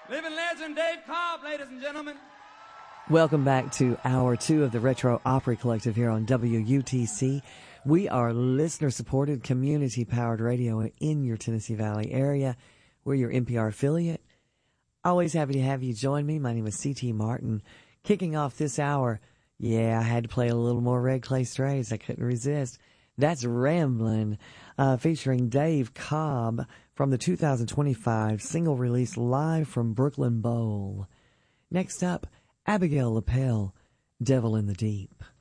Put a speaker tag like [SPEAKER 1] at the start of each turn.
[SPEAKER 1] Living legend Dave Cobb, ladies and gentlemen.
[SPEAKER 2] Welcome back to Hour 2 of the Retro Opry Collective here on WUTC. We are listener-supported, community-powered radio in your Tennessee Valley area. We're your NPR affiliate. Always happy to have you join me. My name is C.T. Martin. Kicking off this hour, I had to play a little more Red Clay Strays. I couldn't resist. That's Ramblin', featuring Dave Cobb from the 2025 single release Live from Brooklyn Bowl. Next up, Abigail Lapel, Devil in the Deep.